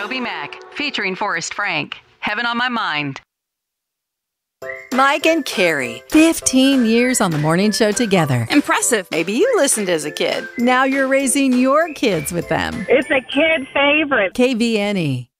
TobyMac, featuring Forrest Frank. Heaven on My Mind. Mike and Carrie, 15 years on the morning show together. Impressive. Maybe you listened as a kid. Now you're raising your kids with them. It's a kid favorite. KVNE.